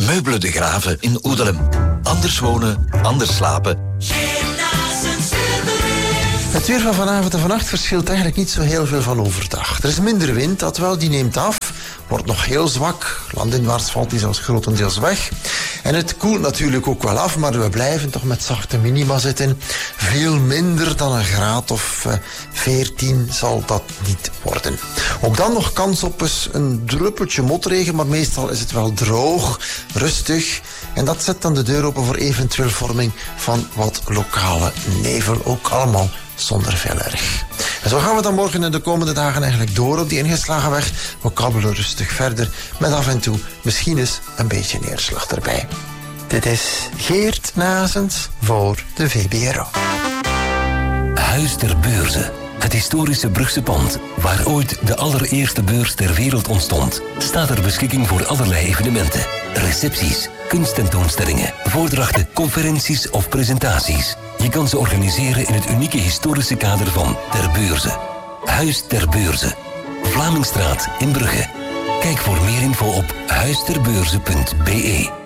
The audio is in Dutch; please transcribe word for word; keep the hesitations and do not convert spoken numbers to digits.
Meubelen de Graven in Oedelem. Anders wonen, anders slapen. Het weer van vanavond en vannacht verschilt eigenlijk niet zo heel veel van overdag. Er is minder wind, dat wel, die neemt af. Wordt nog heel zwak. Landinwaarts valt die zelfs grotendeels weg. En het koelt natuurlijk ook wel af, maar we blijven toch met zachte minima zitten. Veel minder dan een graad of uh, veertien zal dat niet worden. Ook dan nog kans op eens een druppeltje motregen, maar meestal is het wel droog, rustig. En dat zet dan de deur open voor eventueel vorming van wat lokale nevel. Ook allemaal zonder veel erg. En zo gaan we dan morgen en de komende dagen eigenlijk door op die ingeslagen weg. We kabbelen rustig verder, met af en toe misschien eens een beetje neerslag erbij. Dit is Geert Nazens voor de V B R O. Huis ter Beurze. Het historische Brugse pand, waar ooit de allereerste beurs ter wereld ontstond, staat ter beschikking voor allerlei evenementen. Recepties, kunsttentoonstellingen, voordrachten, conferenties of presentaties. Je kan ze organiseren in het unieke historische kader van Ter Beurze. Huis ter Beurze. Vlamingstraat in Brugge. Kijk voor meer info op huisterbeurze punt be.